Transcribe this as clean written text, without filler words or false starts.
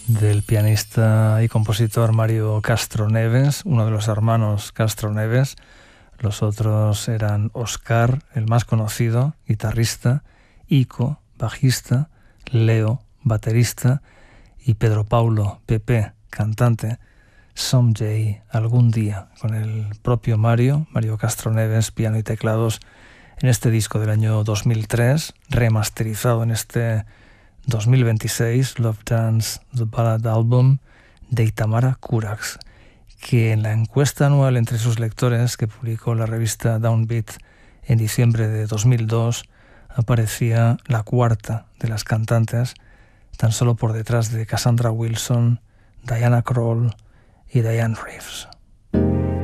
del pianista y compositor Mario Castroneves, uno de los hermanos Castroneves. Los otros eran Oscar, el más conocido, guitarrista, Ico, bajista, Leo, baterista, y Pedro Paulo, Pepe, cantante. Someday, algún día, con el propio Mario Castroneves, piano y teclados, en este disco del año 2003, remasterizado en este 2026, Love Dance, The Ballad Album, de Itamara Curax, que en la encuesta anual entre sus lectores que publicó la revista Downbeat en diciembre de 2002, aparecía la cuarta de las cantantes, tan solo por detrás de Cassandra Wilson, Diana Krall y Diane Reeves.